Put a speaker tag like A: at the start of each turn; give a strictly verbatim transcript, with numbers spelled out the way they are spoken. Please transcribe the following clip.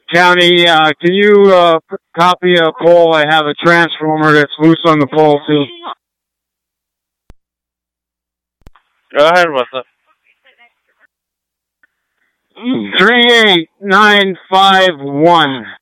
A: County, uh, can you uh, copy a pole? I have a transformer that's loose on the pole, too.
B: Go ahead, what's up?
A: three eight nine five one.